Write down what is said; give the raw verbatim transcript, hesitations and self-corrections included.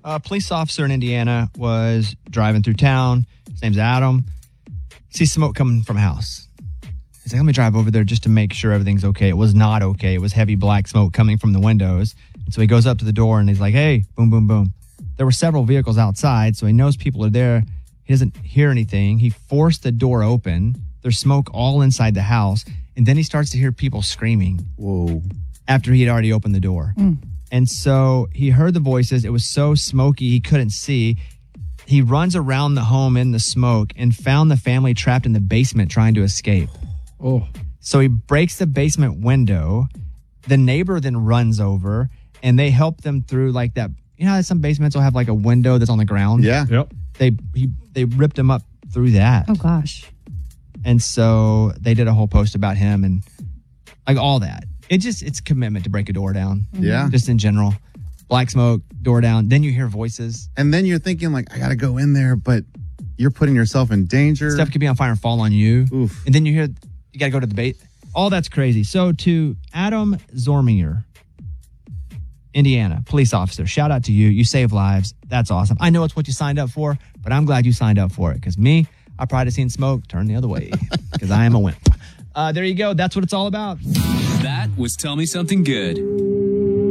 A police officer in Indiana was driving through town. His name's Adam. Sees smoke coming from a house. He's like, let me drive over there just to make sure everything's okay. It was not okay. It was heavy black smoke coming from the windows. And so he goes up to the door and he's like, hey, boom, boom, boom. There were several vehicles outside, so he knows people are there. He doesn't hear anything. He forced the door open. There's smoke all inside the house. And then he starts to hear people screaming. Whoa. After he had already opened the door. Mm. And so he heard the voices. It was so smoky he couldn't see. He runs around the home in the smoke and found the family trapped in the basement trying to escape. Oh. So he breaks the basement window. The neighbor then runs over and they help them through like that. You know how some basements will have like a window that's on the ground? Yeah. Yep. They he, they ripped him up through that. Oh, gosh. And so they did a whole post about him and like all that. It just, it's commitment to break a door down. Yeah. Just in general. Black smoke, door down. Then you hear voices. And then you're thinking like, I got to go in there, but you're putting yourself in danger. Stuff could be on fire and fall on you. Oof. And then you hear, you got to go to the bait. All that's crazy. So to Adam Zormier, Indiana, police officer, shout out to you. You save lives. That's awesome. I know it's what you signed up for, but I'm glad you signed up for it because me, I probably have seen smoke turn the other way because I am a wimp. Uh, there you go. That's what it's all about. That was Tell Me Something Good.